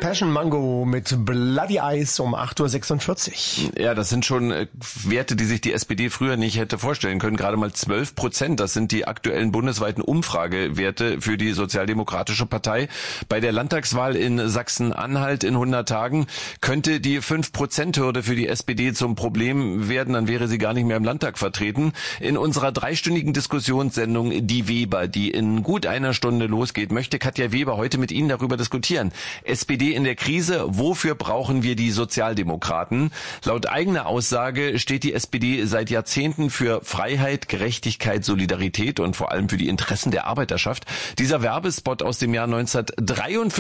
Passion Mango mit Bloody Eyes um 8:46 Uhr. Ja, das sind schon Werte, die sich die SPD früher nicht hätte vorstellen können. Gerade mal 12%. Das sind die aktuellen bundesweiten Umfragewerte für die Sozialdemokratische Partei. Bei der Landtagswahl in Sachsen-Anhalt in 100 Tagen könnte die 5%-Hürde für die SPD zum Problem werden. Dann wäre sie gar nicht mehr im Landtag vertreten. In unserer 3-stündigen Diskussionssendung Die Weber, die in gut einer Stunde losgeht, möchte Katja Weber heute mit Ihnen darüber diskutieren. SPD in der Krise, wofür brauchen wir die Sozialdemokraten? Laut eigener Aussage steht die SPD seit Jahrzehnten für Freiheit, Gerechtigkeit, Solidarität und vor allem für die Interessen der Arbeiterschaft. Dieser Werbespot aus dem Jahr 1953